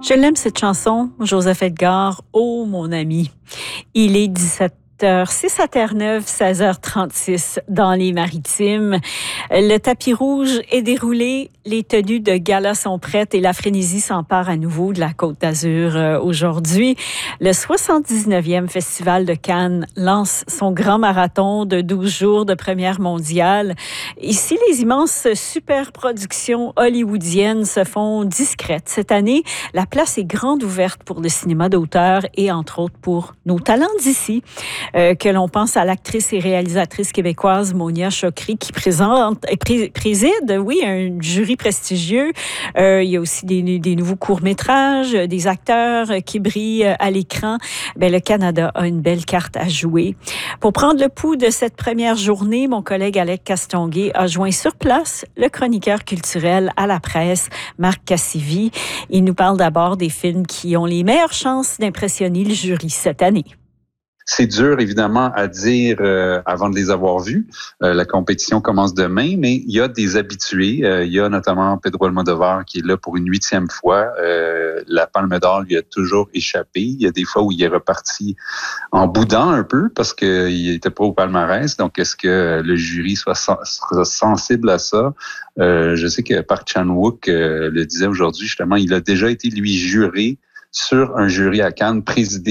Je l'aime cette chanson, Joseph Edgar, oh mon ami. Il est 17h06 à Terre-Neuve, 16h36 dans les Maritimes. Le tapis rouge est déroulé, les tenues de gala sont prêtes et la frénésie s'empare à nouveau de la Côte d'Azur aujourd'hui. Le 79e Festival de Cannes lance son grand marathon de 12 jours de première mondiale. Ici, les immenses superproductions hollywoodiennes se font discrètes. Cette année, la place est grande ouverte pour le cinéma d'auteur et entre autres pour nos talents d'ici. Que l'on pense à l'actrice et réalisatrice québécoise Monia Chokri qui préside, oui, un jury prestigieux. Il y a aussi des nouveaux courts-métrages, des acteurs qui brillent à l'écran. Bien, le Canada a une belle carte à jouer. Pour prendre le pouls de cette première journée, mon collègue Alec Castonguay a joint sur place le chroniqueur culturel à la presse, Marc Cassivi. Il nous parle d'abord des films qui ont les meilleures chances d'impressionner le jury cette année. C'est dur, évidemment, à dire avant de les avoir vus. La compétition commence demain, mais il y a des habitués. Il y a notamment Pedro Almodovar qui est là pour une 8e fois. La Palme d'Or lui a toujours échappé. Il y a des fois où il est reparti en boudant un peu parce qu'il n'était pas au palmarès. Donc, est-ce que le jury sera sensible à ça? Je sais que Park Chan-wook le disait aujourd'hui, justement, il a déjà été, lui, juré sur un jury à Cannes, présidé